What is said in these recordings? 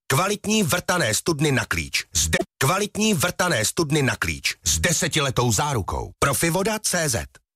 Kvalitní vrtané studny na klíč. Kvalitní vrtané studny na klíč. S 10letou zárukou. Profivoda.cz.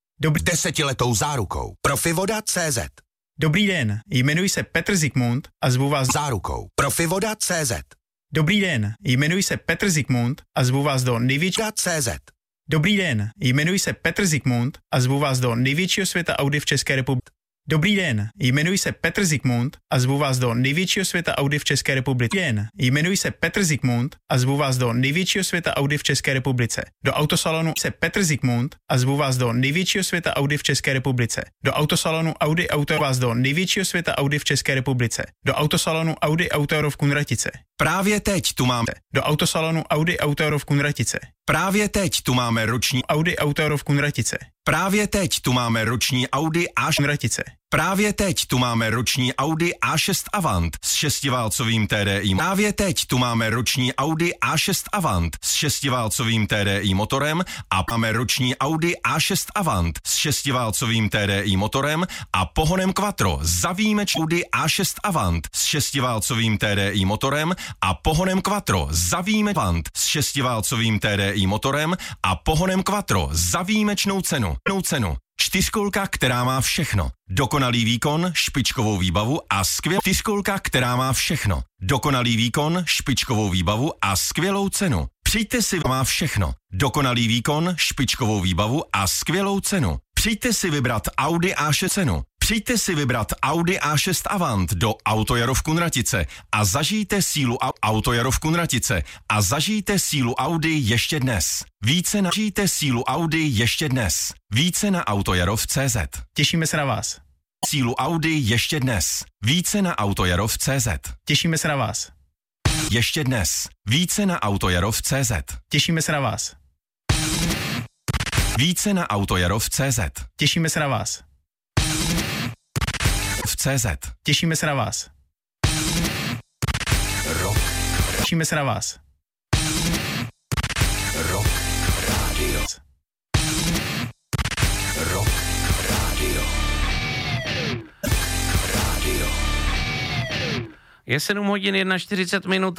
10letou zárukou. Profivoda.cz. Dobrý den, jmenuji se Petr Zikmund a zvu vás zárukou. Profivoda.cz. Dobrý den, jmenuji se Petr Zikmund a zvu vás do největšího.cz. Dobrý den, jmenuji se Petr Zikmund a zvu vás do největšího světa Audi v České republice. Dobrý den, jmenuji se Petr Zikmund a zvu vás do největšího světa Audi v České republice. Den, jmenuji se Petr Zikmund a zvu vás do největšího světa Audi v České republice. Do autosalonu se Petr Zikmund a zvu vás do největšího světa Audi v České republice. Do autosalonu Audi Auto vás do největšího světa Audi v České republice. Do autosalonu Audi Auto v Kunratice. Právě teď tu máme. Do autosalonu Audi Auto v Kunratice. Právě teď tu máme roční Audi Auto v Kunratice. Právě teď tu máme roční Audi A6 Kunratice. Právě teď tu máme roční Audi A6 Avant s 6válcovým TDI. Právě teď tu máme roční Audi A6 Avant s 6válcovým TDI motorem a máme roční Audi A6 Avant s 6válcovým TDI motorem a pohonem Quattro za výjimeč Audi A6 Avant s 6válcovým TDI motorem a pohonem Quattro za výjimeč Avant s 6válcovým TDI motorem a pohonem Quattro za výjimečnou cenu. Čtyřkolka, která má všechno. Dokonalý výkon, špičkovou výbavu a čtyřkolka, která má všechno. Dokonalý výkon, špičkovou výbavu a skvělou cenu. Přijďte si, má všechno. Dokonalý výkon, špičkovou výbavu a skvělou cenu. Přijďte si vybrat Audi A6 cenu. Přijďte si vybrat Audi A6 Avant do Autojaro v Kunratice a zažijte sílu Autojaro v Kunratice a zažijte sílu Audi ještě dnes. Více nažijte sílu Audi ještě dnes. Více na Autojaro.cz. Těšíme se na vás. Sílu Audi ještě dnes. Více na Autojaro.cz. Těšíme se na vás. Ještě dnes. Více na Autojaro.cz. Těšíme se na vás. Více na Autojaro.cz. Těšíme se na vás. V CZ. Těšíme se na vás. Rock. Těšíme se na vás. Rock Radio. Rock Radio. Radio. Je 7 hodin 41 minut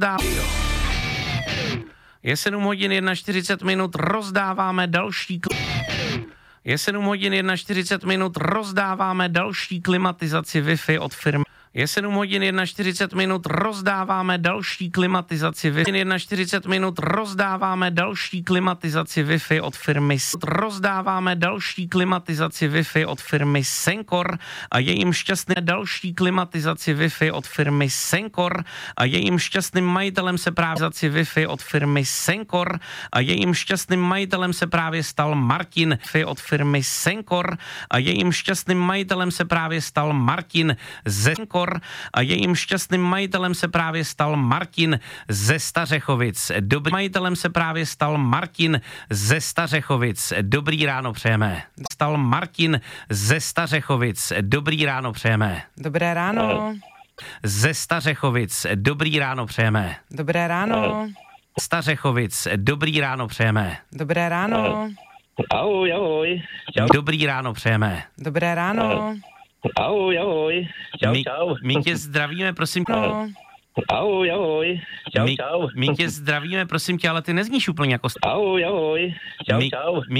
Je 7 hodin 41 minut, rozdáváme další Je 7 hodin 41 minut, rozdáváme další klimatizaci Wi-Fi od firmy. Je 7 hodin 41 minut, rozdáváme další klimatizaci Wi-Fi. 41 minut, rozdáváme další klimatizaci Wi-Fi od firmy. Rozdáváme další klimatizaci Wi-Fi od firmy Sencor a jejím šťastným další klimatizaci Wi-Fi od firmy Sencor a jejím šťastným majitelem se právě Wi-Fi od firmy Sencor a jejím šťastným majitelem se právě stal Martin od firmy Sencor a jejím šťastným majitelem se právě stal Martin ze Sencor a jejím šťastným majitelem se právě stal Martin ze Stařechovic. Dobrý majitelem se právě stal Martin ze Stařechovic. Dobrý ráno přejeme. Stal Martin ze Stařechovic. Dobrý ráno přejeme. Dobré ráno. Ze Stařechovic. Dobrý ráno přejeme. Dobré ráno. Stařechovic. Dobrý ráno přejeme. Dobré ráno. Ahoj, ahoj. Čau. Dobrý ráno přejeme. Dobré ráno. Ahoj, ahoj. Čau, čau. My tě zdravíme, prosím tě. Ahoj, ahoj. Čau, čau. My tě zdravíme, prosím tě, ale ty nezníš úplně jako... Ahoj, ahoj. Čau, čau.